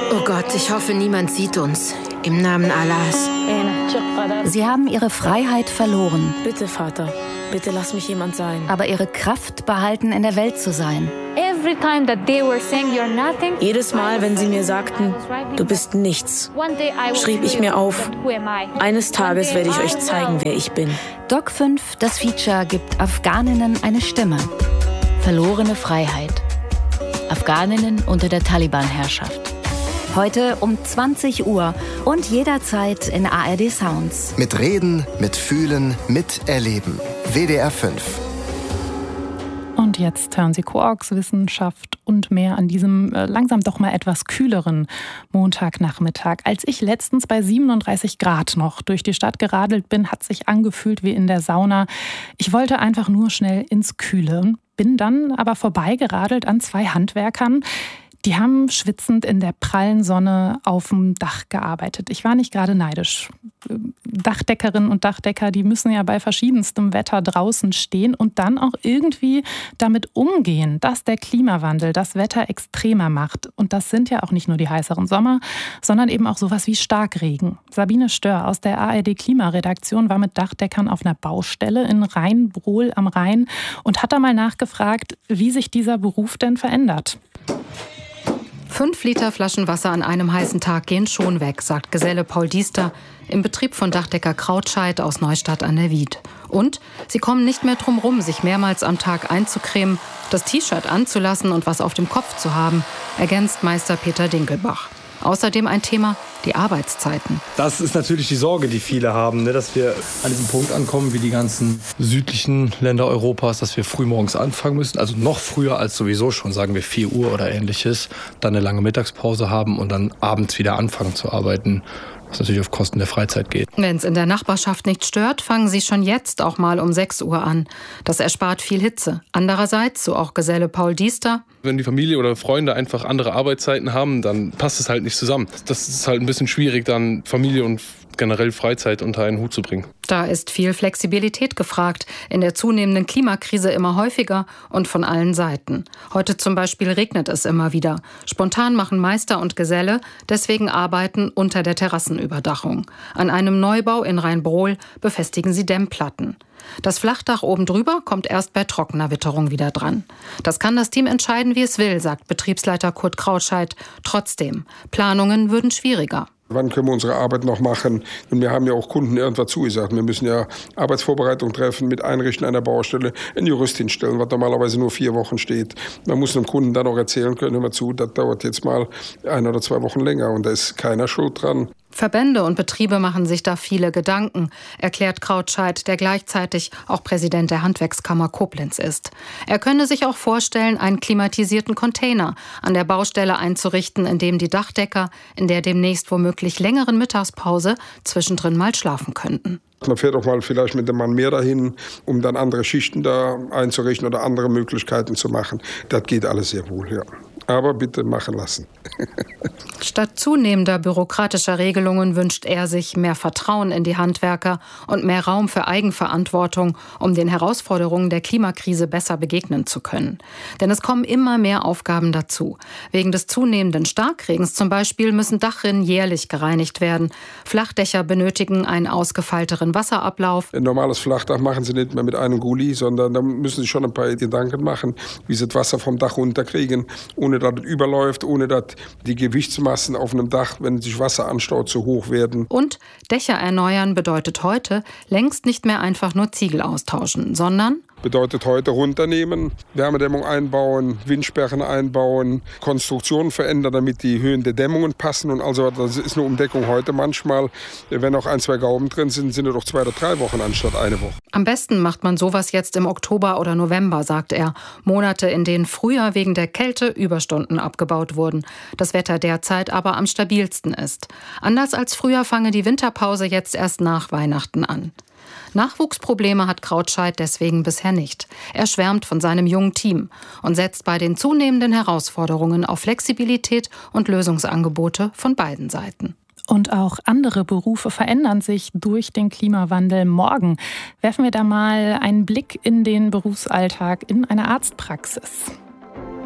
Oh Gott, ich hoffe, niemand sieht uns. Im Namen Allahs. Sie haben ihre Freiheit verloren. Bitte, Vater, bitte lass mich jemand sein. Aber ihre Kraft behalten, in der Welt zu sein. Jedes Mal, wenn sie mir sagten, du bist nichts, schrieb ich mir auf, eines Tages werde ich euch zeigen, wer ich bin. Doc 5, das Feature, gibt Afghaninnen eine Stimme. Verlorene Freiheit. Afghaninnen unter der Taliban-Herrschaft. Heute um 20 Uhr und jederzeit in ARD Sounds. Mit Reden, mit Fühlen, mit Erleben. WDR 5. Und jetzt hören Sie Quarks, Wissenschaft und mehr an diesem langsam doch mal etwas kühleren Montagnachmittag. Als ich letztens bei 37 Grad noch durch die Stadt geradelt bin, hat sich angefühlt wie in der Sauna. Ich wollte einfach nur schnell ins Kühle. Bin dann aber vorbeigeradelt an 2 Handwerkern. Die haben schwitzend in der prallen Sonne auf dem Dach gearbeitet. Ich war nicht gerade neidisch. Dachdeckerinnen und Dachdecker, die müssen ja bei verschiedenstem Wetter draußen stehen und dann auch irgendwie damit umgehen, dass der Klimawandel das Wetter extremer macht. Und das sind ja auch nicht nur die heißeren Sommer, sondern eben auch sowas wie Starkregen. Sabine Stör aus der ARD-Klimaredaktion war mit Dachdeckern auf einer Baustelle in Rheinbrohl am Rhein und hat da mal nachgefragt, wie sich dieser Beruf denn verändert. 5 Liter Flaschen Wasser an einem heißen Tag gehen schon weg, sagt Geselle Paul Diester im Betrieb von Dachdecker Krautscheid aus Neustadt an der Wied. Und sie kommen nicht mehr drum rum, sich mehrmals am Tag einzucremen, das T-Shirt anzulassen und was auf dem Kopf zu haben, ergänzt Meister Peter Dinkelbach. Außerdem ein Thema, die Arbeitszeiten. Das ist natürlich die Sorge, die viele haben, dass wir an diesem Punkt ankommen, wie die ganzen südlichen Länder Europas, dass wir frühmorgens anfangen müssen, also noch früher als sowieso schon, sagen wir 4 Uhr oder ähnliches, dann eine lange Mittagspause haben und dann abends wieder anfangen zu arbeiten. Was natürlich auf Kosten der Freizeit geht. Wenn es in der Nachbarschaft nicht stört, fangen sie schon jetzt auch mal um 6 Uhr an. Das erspart viel Hitze. Andererseits, so auch Geselle Paul Diester: Wenn die Familie oder Freunde einfach andere Arbeitszeiten haben, dann passt es halt nicht zusammen. Das ist halt ein bisschen schwierig, dann Familie und generell Freizeit unter einen Hut zu bringen. Da ist viel Flexibilität gefragt, in der zunehmenden Klimakrise immer häufiger und von allen Seiten. Heute zum Beispiel regnet es immer wieder. Spontan machen Meister und Geselle deswegen Arbeiten unter der Terrassenüberdachung. An einem Neubau in Rheinbrohl befestigen sie Dämmplatten. Das Flachdach oben drüber kommt erst bei trockener Witterung wieder dran. Das kann das Team entscheiden, wie es will, sagt Betriebsleiter Kurt Krautscheid. Trotzdem, Planungen würden schwieriger. Wann können wir unsere Arbeit noch machen? Und wir haben ja auch Kunden irgendwas zugesagt. Wir müssen ja Arbeitsvorbereitung treffen, mit Einrichten einer Baustelle, einen Jurist hinstellen, was normalerweise nur 4 Wochen steht. Man muss dem Kunden dann auch erzählen können, hör mal zu, das dauert jetzt mal 1 oder 2 Wochen länger und da ist keiner schuld dran. Verbände und Betriebe machen sich da viele Gedanken, erklärt Krautscheid, der gleichzeitig auch Präsident der Handwerkskammer Koblenz ist. Er könne sich auch vorstellen, einen klimatisierten Container an der Baustelle einzurichten, in dem die Dachdecker in der demnächst womöglich längeren Mittagspause zwischendrin mal schlafen könnten. Man fährt auch mal vielleicht mit dem Mann mehr dahin, um dann andere Schichten da einzurichten oder andere Möglichkeiten zu machen. Das geht alles sehr wohl, ja. Aber bitte machen lassen. Statt zunehmender bürokratischer Regelungen wünscht er sich mehr Vertrauen in die Handwerker und mehr Raum für Eigenverantwortung, um den Herausforderungen der Klimakrise besser begegnen zu können. Denn es kommen immer mehr Aufgaben dazu. Wegen des zunehmenden Starkregens zum Beispiel müssen Dachrinnen jährlich gereinigt werden. Flachdächer benötigen einen ausgefeilteren Wasserablauf. Ein normales Flachdach machen sie nicht mehr mit einem Gully, sondern da müssen sie schon ein paar Gedanken machen, wie sie das Wasser vom Dach runterkriegen, ohne dass es überläuft, ohne dass die Gewichtsmassen auf einem Dach, wenn sich Wasser anstaut, zu hoch werden. Und Dächer erneuern bedeutet heute längst nicht mehr einfach nur Ziegel austauschen, sondern bedeutet heute runternehmen, Wärmedämmung einbauen, Windsperren einbauen, Konstruktionen verändern, damit die Höhen der Dämmungen passen. Und also das ist eine Umdeckung heute manchmal. Wenn auch 1, 2 Gauben drin sind, sind es doch 2 oder 3 Wochen anstatt 1 Woche. Am besten macht man sowas jetzt im Oktober oder November, sagt er. Monate, in denen früher wegen der Kälte Überstunden abgebaut wurden. Das Wetter derzeit aber am stabilsten ist. Anders als früher fange die Winterpause jetzt erst nach Weihnachten an. Nachwuchsprobleme hat Krautscheid deswegen bisher nicht. Er schwärmt von seinem jungen Team und setzt bei den zunehmenden Herausforderungen auf Flexibilität und Lösungsangebote von beiden Seiten. Und auch andere Berufe verändern sich durch den Klimawandel. Morgen werfen wir da mal einen Blick in den Berufsalltag in einer Arztpraxis.